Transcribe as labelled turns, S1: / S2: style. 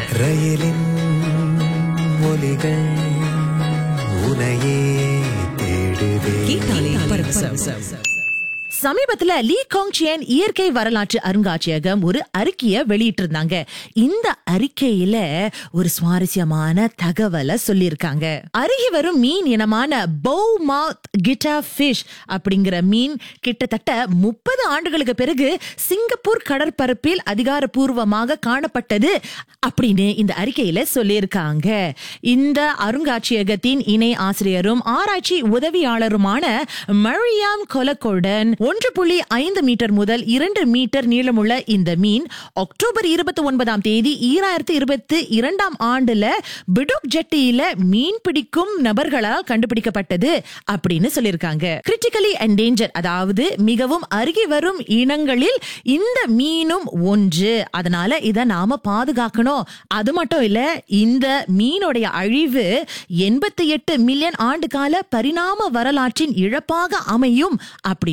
S1: ரயிலின் ஒலிகள் உனையே தேடுதே.
S2: சமீபத்துல லீ காங்சியன் இயற்கை வரலாற்று அருங்காட்சியகம் ஒரு அறிக்கையை வெளியிட்டிருந்தாங்க. இந்த அறிக்கையில ஒரு சுவாரஸ்யமான தகவலை சொல்லியிருக்காங்க. அருகி வரும் மீன் இனமான பவ் மவுத் கிட்டார் ஃபிஷ் அப்படிங்கிற மீன் கிட்டத்தட்ட 30 ஆண்டுகளுக்கு பிறகு சிங்கப்பூர் கடற்பரப்பில் அதிகாரப்பூர்வமாக காணப்பட்டது அப்படின்னு இந்த அறிக்கையில சொல்லியிருக்காங்க. இந்த அருங்காட்சியகத்தின் இணை ஆசிரியரும் ஆராய்ச்சி உதவியாளருமான மரியாம் கொலகோடன் 1.5 மீட்டர் முதல் 2 மீட்டர் நீளமுள்ள இந்த மீன் அக்டோபர் 29ஆம் தேதி 2022ஆம் ஆண்டுல பிடுக் ஜெட்டியில மீன் பிடிக்கும் நபர்களால் கண்டுபிடிக்கப்பட்டது அப்படின்னு சொல்லியிருக்காங்க. கிரிட்டிக்கலி என்டேஞ்சர், அதாவது மிகவும் அருகி வரும் இனங்களில் இந்த மீனும் ஒன்று. அதனால இத நாம பாதுகாக்கணும். அது மட்டும் இல்ல, இந்த மீனுடைய அழிவு 88 மில்லியன் ஆண்டு கால பரிணாம வரலாற்றின் இழப்பாக அமையும் அப்படி